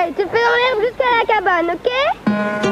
tu fais dans l'herbe jusqu'à la cabane, ok?